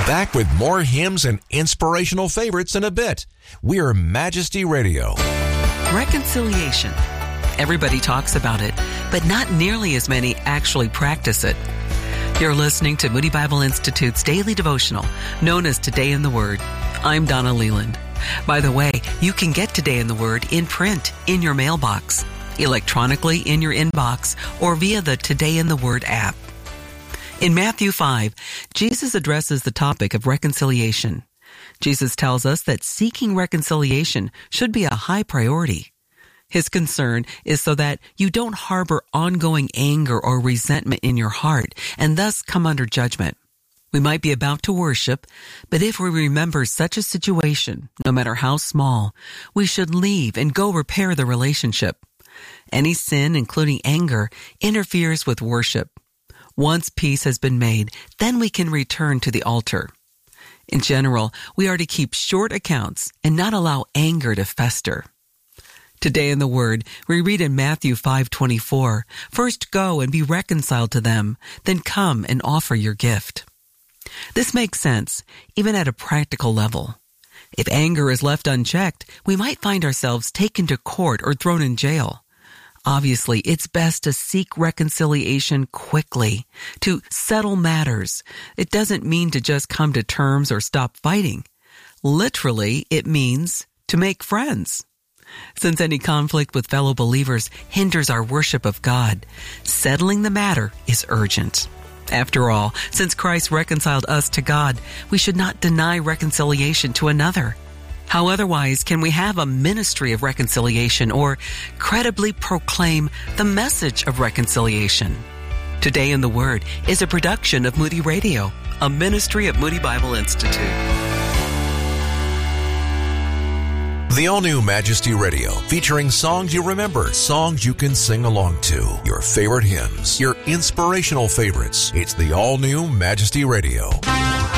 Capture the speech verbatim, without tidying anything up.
Back with more hymns and inspirational favorites in a bit. We're Majesty Radio. Reconciliation. Everybody talks about it, but not nearly as many actually practice it. You're listening to Moody Bible Institute's daily devotional, known as Today in the Word. I'm Donna Leland. By the way, you can get Today in the Word in print in your mailbox, electronically in your inbox, or via the Today in the Word app. In Matthew five, Jesus addresses the topic of reconciliation. Jesus tells us that seeking reconciliation should be a high priority. His concern is so that you don't harbor ongoing anger or resentment in your heart and thus come under judgment. We might be about to worship, but if we remember such a situation, no matter how small, we should leave and go repair the relationship. Any sin, including anger, interferes with worship. Once peace has been made, then we can return to the altar. In general, we are to keep short accounts and not allow anger to fester. Today in the Word, we read in Matthew five twenty-four, "First go and be reconciled to them, then come and offer your gift." This makes sense, even at a practical level. If anger is left unchecked, we might find ourselves taken to court or thrown in jail. Obviously, it's best to seek reconciliation quickly, to settle matters. It doesn't mean to just come to terms or stop fighting. Literally, it means to make friends. Since any conflict with fellow believers hinders our worship of God, settling the matter is urgent. After all, since Christ reconciled us to God, we should not deny reconciliation to another. How otherwise can we have a ministry of reconciliation or credibly proclaim the message of reconciliation? Today in the Word is a production of Moody Radio, a ministry of Moody Bible Institute. The all-new Majesty Radio, featuring songs you remember, songs you can sing along to, your favorite hymns, your inspirational favorites. It's the all-new Majesty Radio.